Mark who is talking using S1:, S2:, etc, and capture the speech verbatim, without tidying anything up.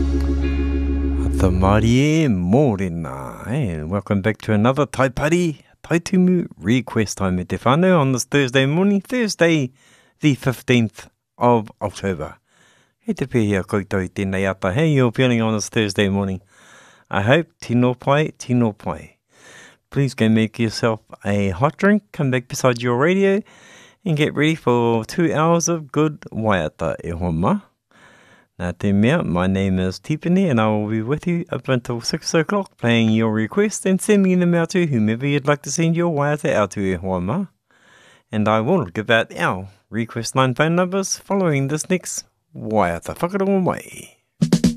S1: The mighty Morena, and welcome back to another Tai Pari Taitumu request time at Te Whānau on this Thursday morning, Thursday the fifteenth of October. Hei te pēhia koutou I tēnei ata, how you're feeling on this Thursday morning? I hope tino pai, tino pai. Please go make yourself a hot drink, come back beside your radio, and get ready for two hours of good waiata e homa. Nā te mea, my name is Tipene and I will be with you up until six o'clock playing your requests and sending them out to whomever you'd like to send your waiata out to e hoa ma. And I will give out our request line phone numbers following this next waiata whakarongo mai.